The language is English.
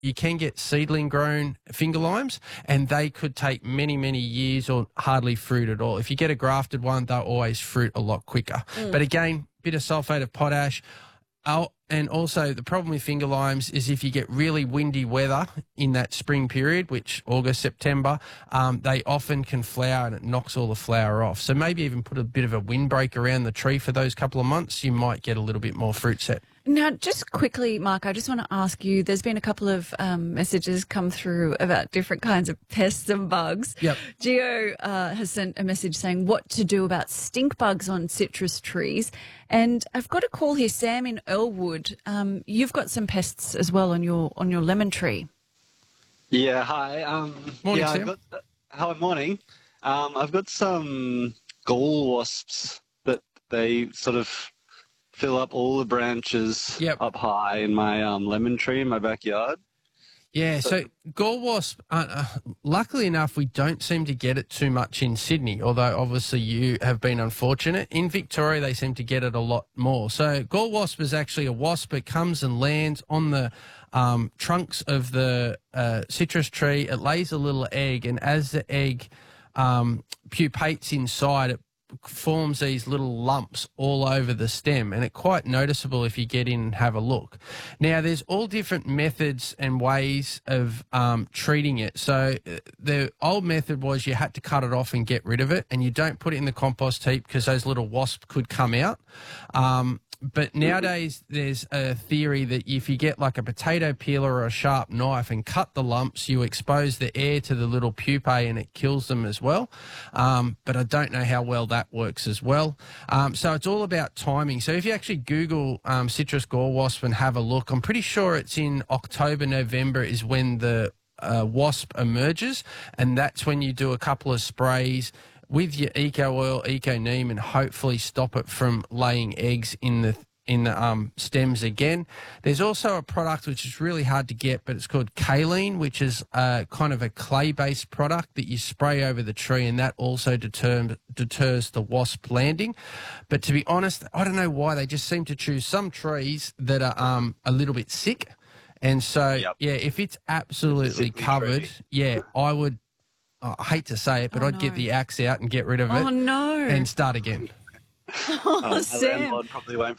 you can get seedling grown finger limes, and they could take many, many years or hardly fruit at all. If you get a grafted one, they'll always fruit a lot quicker. But again, bit of sulfate of potash. And also the problem with finger limes is if you get really windy weather in that spring period, which August, September, they often can flower and it knocks all the flower off. So maybe even put a bit of a windbreak around the tree for those couple of months. You might get a little bit more fruit set. Now, just quickly, Mark, I just want to ask you, there's been a couple of messages come through about different kinds of pests and bugs. Yep. Geo has sent a message saying what to do about stink bugs on citrus trees. And I've got a call here, Sam in Earlwood. You've got some pests as well on your lemon tree. Yeah, hi. Morning, yeah, Sam. Morning. I've got some gall wasps that they sort of fill up all the branches up high in my lemon tree in my backyard. Yeah, so gall wasp, luckily enough, we don't seem to get it too much in Sydney, although obviously you have been unfortunate. In Victoria, they seem to get it a lot more. So gall wasp is actually a wasp. It comes and lands on the trunks of the citrus tree. It lays a little egg, and as the egg pupates inside, it forms these little lumps all over the stem, and it's quite noticeable if you get in and have a look. Now, there's all different methods and ways of treating it. So the old method was you had to cut it off and get rid of it, and you don't put it in the compost heap because those little wasps could come out. But nowadays there's a theory that if you get like a potato peeler or a sharp knife and cut the lumps, you expose the air to the little pupae and it kills them as well. But I don't know how well that works as well. So it's all about timing. So if you actually Google citrus gall wasp and have a look, I'm pretty sure it's in October, November is when the wasp emerges, and that's when you do a couple of sprays with your eco oil, eco neem, and hopefully stop it from laying eggs in the stems again. There's also a product which is really hard to get, but it's called kaolin, which is kind of a clay-based product that you spray over the tree, and that also deters the wasp landing. But to be honest, I don't know why they just seem to choose some trees that are a little bit sick. And so, yeah, if it's absolutely covered, I would, I hate to say it, but I'd get the axe out and get rid of it and start again. My landlord probably won't